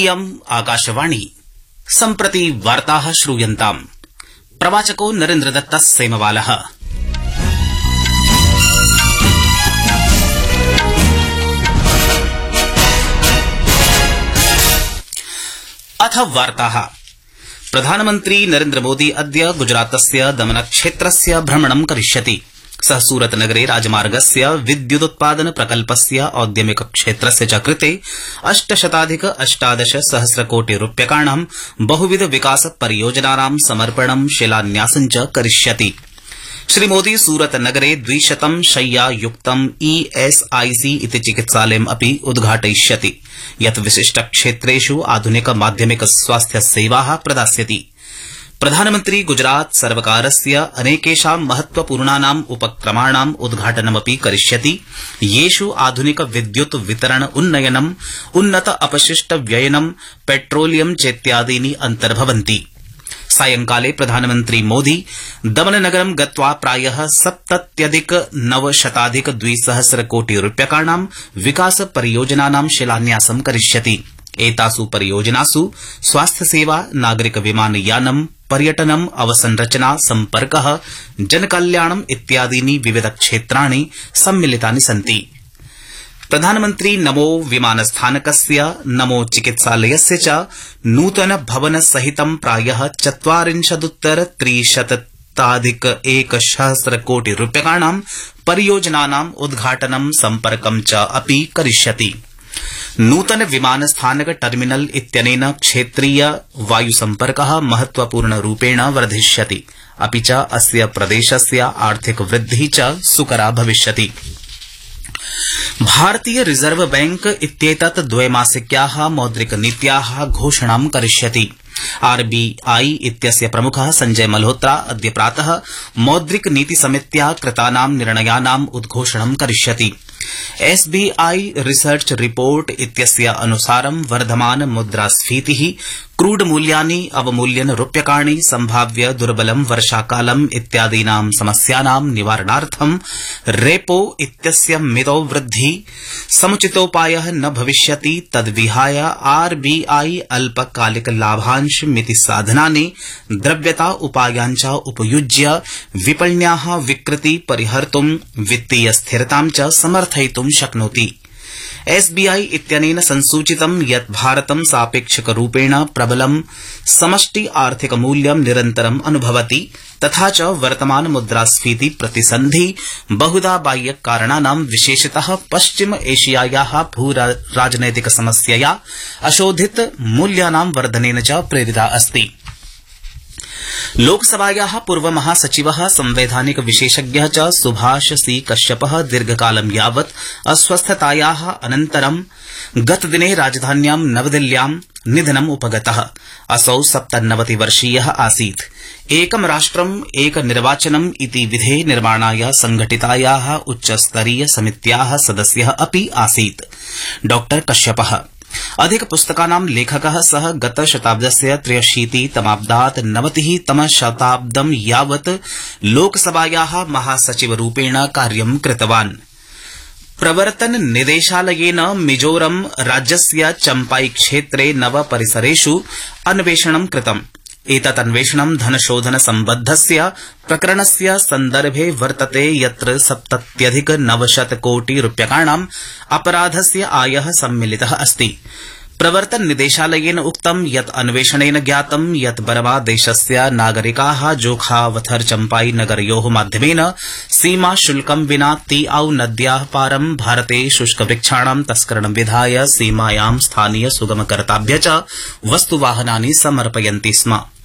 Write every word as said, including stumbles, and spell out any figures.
इयम् आकाशवाणी सम्प्रति वार्ताः श्रूयन्ताम्। प्रवाचको नरेन्द्रदत्तः सेमवालः। अथ वार्ताः। प्रधानमन्त्री नरेन्द्र मोदी अद्य गुजरातस्य दमनक्षेत्रस्य भ्रमणं करिष्यति। सः सूरतनगरे राजमार्गस्य विद्युदुत्पादन प्रकल्पस्य औद्यमिक क्षेत्रस्य च कृते अष्टशताधिक अष्टादश सहस्र कोटि रूप्यकाणां बहुविध विकास परियोजनानां समर्पणं शिलान्यासं च करिष्यति। श्रीमोदी सूरतनगरे द्विशतं शय्यायुक्तं ईएसआईसी इति चिकित्सालयम् अपि उद्घाटयिष्यति, यत् विशिष्ट क्षेत्रेषु आधुनिक माध्यमिक स्वास्थ्य सेवाः प्रदास्यति। प्रधानमन्त्री गुजरात सर्वकारस्य अनेकेषां महत्वपूर्णानाम् उपक्रमाणाम् उद्घाटनमपि करिष्यति, येषु आधुनिक विद्युत् वितरण उन्नयनम्, उन्नत अपशिष्ट व्ययनम्, पेट्रोलियम चेत्यादीनि अन्तर्भवन्ति। सायंकाले प्रधानमन्त्री मोदी दमननगरं गत्वा प्रायः सप्तत्यधिक नवशताधिक द्विसहस्र कोटि रूप्यकाणां विकास परियोजनानां शिलान्यासं करिष्यति। एतासु परियोजनासु स्वास्थ्यसेवा, नागरिक विमानयानं, पर्यटनम्, अवसंरचना, सम्पर्कः, जनकल्याणम् इत्यादीनि विविध क्षेत्राणि सम्मिलितानि सन्ति। प्रधानमन्त्री नमो विमानस्थानकस्य, नमो चिकित्सालयस्य च नूतन भवन सहितं प्रायः चत्वारिंशदुत्तर त्रिशताधिक एकसहस्र कोटि रूप्यकाणां परियोजनानाम् उद्घाटनं, सम्पर्कं च अपि करिष्यति। नूतन विमानस्थानक टर्मिनल इत्यनेन क्षेत्रीय वायुसम्पर्कः महत्वपूर्णरूपेण वर्धिष्यति, अपि च अस्य प्रदेशस्य आर्थिक वृद्धिः च सुकरा भविष्यति। भारतीय रिजर्व बैंक इत्येतत् द्वैमासिक्याः मौद्रिकनीत्याः घोषणां करिष्यति। आरबीआई इत्यस्य प्रमुखः संजय मल्होत्रा अद्य प्रातः मौद्रिक नीति समित्या कृतानां निर्णयानाम् उद्घोषणं करिष्यति। एसबीआई रिसर्च रिपोर्ट इत्यस्य अनुसारं वर्धमान मुद्रास्फीतिः, क्रूड मूल्यानि अवमूल्यन रूप्यकाणि, संभाव्य दुर्बलं वर्षाकालम् इत्यादीनां समस्यानां निवारणार्थं रेपो इत्यस्य मितौ वृद्धि समुचितोपायः न भविष्यति। तद्विहाय आरबीआई अल्पकालिक लाभांश मिति साधनानि द्रव्यता उपायान् च उपयुज्य विपण्याः विकृति परिहर्तुं वित्तीय स्थिरतां च समर्थयितुं शक्नोति। एसबीआई इत्यनेन संसूचितं यत् भारतं सापेक्षिकरूपेण प्रबलं समष्टि आर्थिक मूल्यं निरन्तरम् अनुभवति, तथा च वर्तमान मुद्रास्फीति प्रतिसन्धि बहुधा बाह्य कारणानां, विशेषतः पश्चिम एशियायाः भू राजनैतिक समस्यया अशोधित मूल्यानां वर्धनेन च प्रेरिता अस्ति। लोकसभायाः पूर्व महासचिवः, संवैधानिक विशेषज्ञः च सुभाष सी कश्यपः दीर्घकालं यावत् अस्वस्थतायाः अनन्तरं गतदिने राजधान्यां नवदिल्ल्यां निधनम् उपगतः। असौ सप्तनवति वर्षीयः आसीत्। एकं राष्ट्रम् एक निर्वाचनम् इति विधे निर्माणाय संघटितायाः उच्चस्तरीय समित्याः सदस्यः अपि आसीत्। डॉ कश्यपः अधिक पुस्तकानां लेखकः। सः गतशताब्दस्य त्र्यशीतितमाब्दात् नवतितमशताब्दं यावत् लोकसभायाः महासचिवरूपेण कार्यं कृतवान्। प्रवर्तन निदेशालयेन मिजोरम राज्यस्य चम्पाई क्षेत्रे नव परिसरेषु अन्वेषणं कृतम्। एतत् अन्वेषणं धनशोधन सम्बद्धस्य प्रकरणस्य सन्दर्भे वर्तते, यत्र सप्तत्यधिक नवशत कोटि रूप्यकाणां अपराधस्य आयः सम्मिलितः अस्ति। प्रवर्तन निदेशालयेन उक्तं यत् अन्वेषणेन ज्ञातं यत् बरमा देशस्य नागरिकाः जोखावथर चम्पाई नगरयोः माध्यमेन सीमा शुल्कं विना तीआउ नद्याः पारं भारते शुष्कवृक्षाणां तस्करणं विधाय सीमायां स्थानीय सुगमकर्ताभ्य च वस्तुवाहनानि समर्पयन्ति स्म।